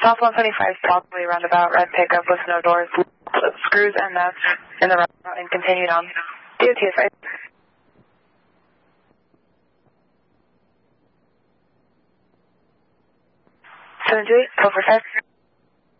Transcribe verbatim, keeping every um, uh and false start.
South one seventy-five, probably roundabout, red pickup with no doors, screws and nuts in the roundabout and continued on. D O T is right. seven two eight, four four five.